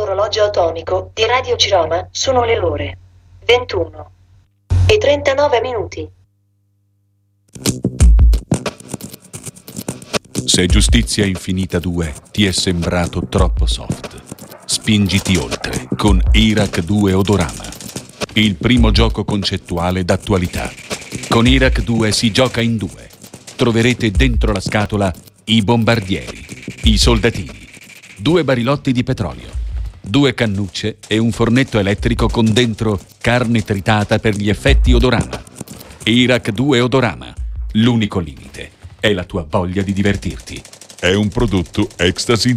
dall'orologio atomico di Radio Ciroma sono le ore 21:39. Se Giustizia Infinita 2 ti è sembrato troppo soft, spingiti oltre con Iraq 2 Odorama, il primo gioco concettuale d'attualità. Con Iraq 2 si gioca in due. Troverete dentro la scatola i bombardieri, i soldatini, 2 barilotti di petrolio, 2 cannucce e un fornetto elettrico con dentro carne tritata per gli effetti Odorama. Iraq 2 Odorama, l'unico limite è la tua voglia di divertirti. È un prodotto Ecstasy